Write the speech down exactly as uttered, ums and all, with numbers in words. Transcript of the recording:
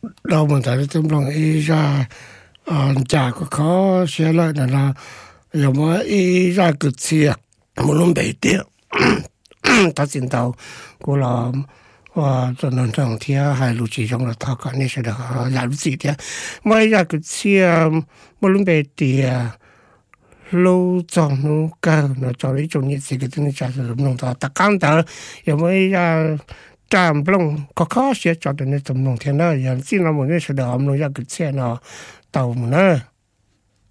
đâu mình thấy tấm lòng ý ra chả có khó xe lại là giờ mà ý ra cực xe một lúc bảy tiếng ta xin tàu của là và cho nên rằng thì hai lúc chỉ trong là ta cả nên sẽ được là lúc gì thế mà ra cực xe một lúc bảy tiếng lâu trong nó cao nó cho lấy trong những gì cái thứ này trả lời nó ta ta căng ta giờ mới ra trạm long có khó sẽ cho đến tầm lòng thế nào giờ xin là một cái sự đó nó ra cực xe nó tàu mà